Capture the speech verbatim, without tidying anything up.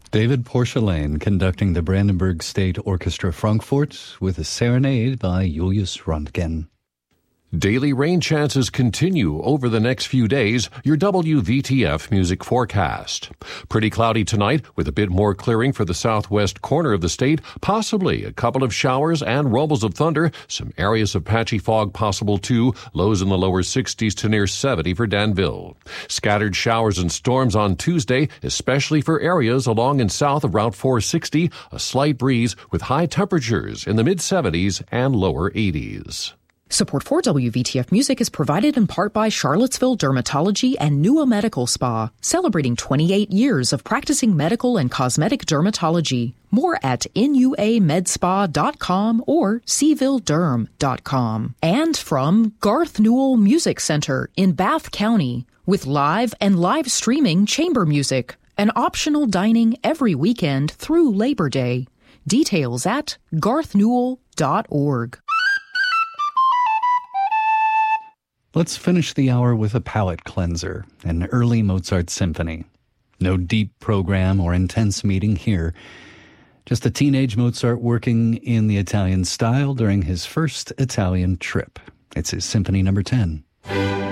David Porcelain conducting the Brandenburg State Orchestra Frankfurt with a serenade by Julius Röntgen. Daily rain chances continue over the next few days. Your W V T F music forecast. Pretty cloudy tonight with a bit more clearing for the southwest corner of the state. Possibly a couple of showers and rumbles of thunder. Some areas of patchy fog possible too. Lows in the lower sixties to near seventy for Danville. Scattered showers and storms on Tuesday, especially for areas along and south of Route four sixty. A slight breeze with high temperatures in the mid-seventies and lower eighties. Support for W V T F Music is provided in part by Charlottesville Dermatology and Nua Medical Spa, celebrating twenty-eight years of practicing medical and cosmetic dermatology. More at N U A med spa dot com or Seville Derm dot com. And from Garth Newell Music Center in Bath County, with live and live streaming chamber music and optional dining every weekend through Labor Day. Details at garth newell dot org. Let's finish the hour with a palate cleanser, an early Mozart symphony. No deep program or intense meeting here. Just a teenage Mozart working in the Italian style during his first Italian trip. It's his Symphony Number ten.